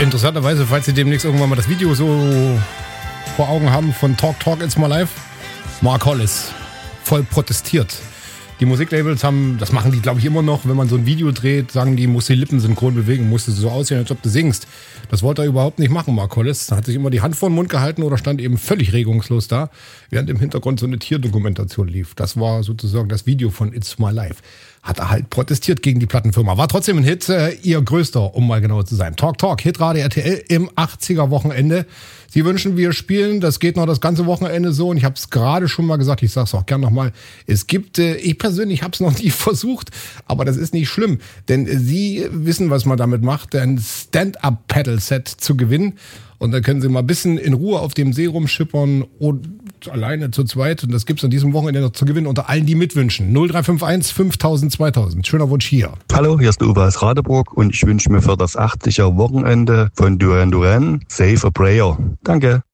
Interessanterweise, falls Sie demnächst irgendwann mal das Video so vor Augen haben von Talk It's My Life, Mark Hollis voll protestiert. Die Musiklabels haben, das machen die glaube ich immer noch, wenn man so ein Video dreht, sagen die, musst die Lippen synchron bewegen, musst du so aussehen, als ob du singst. Das wollte er überhaupt nicht machen, Mark Hollis. Hat sich immer die Hand vor den Mund gehalten oder stand eben völlig regungslos da, während im Hintergrund so eine Tierdokumentation lief. Das war sozusagen das Video von It's My Life. Hat er halt protestiert gegen die Plattenfirma. War trotzdem ein Hit, ihr größter, um mal genauer zu sein. Talk, Hitradio RTL im 80er-Wochenende. Sie wünschen, wir spielen, das geht noch das ganze Wochenende so und ich habe es gerade schon mal gesagt, ich sage es auch gern nochmal, es gibt, ich persönlich habe es noch nie versucht, aber das ist nicht schlimm, denn Sie wissen, was man damit macht, ein Stand-Up-Paddle-Set zu gewinnen und da können Sie mal ein bisschen in Ruhe auf dem See rumschippern und alleine zu zweit und das gibt's an diesem Wochenende noch zu gewinnen unter allen, die mitwünschen. 0351 5000 2000. Schöner Wunsch hier. Hallo, hier ist der Uwe aus Radeburg und ich wünsche mir für das 80er Wochenende von Duran Duran Save a Prayer. Danke.